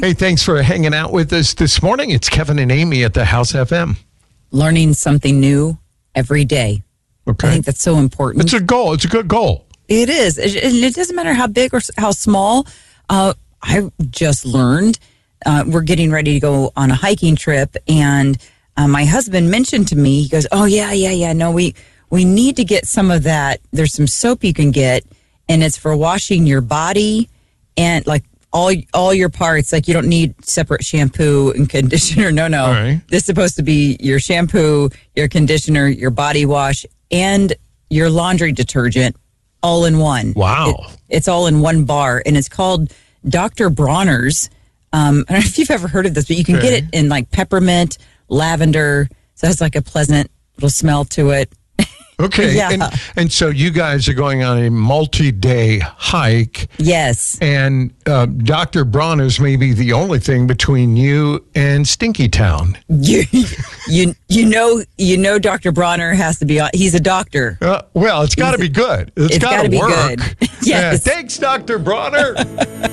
Hey, thanks for hanging out with us this morning. It's Kevin and Amy at the House FM. Learning something new every day. Okay. I think that's so important. It's a goal. It's a good goal. It is. It doesn't matter how big or how small. I just learned we're getting ready to go on a hiking trip, and my husband mentioned to me, he goes, oh, yeah. No, we need to get some of that. There's some soap you can get, and it's for washing your body and like all your parts. Like you don't need separate shampoo and conditioner. No. All right. This is supposed to be your shampoo, your conditioner, your body wash, and your laundry detergent all in one. Wow. It's all in one bar, and it's called Dr. Bronner's. I don't know if you've ever heard of this, but you can get it in like peppermint, lavender. So it has like a pleasant little smell to it. Okay. Yeah. And so you guys are going on a multi-day hike. Yes. And Dr. Bronner's may be the only thing between you and Stinky Town. You know Dr. Bronner has to be on. He's a doctor. Well, it's got to be good. It's got to be work. good. Yes. Yeah, thanks, Dr. Bronner.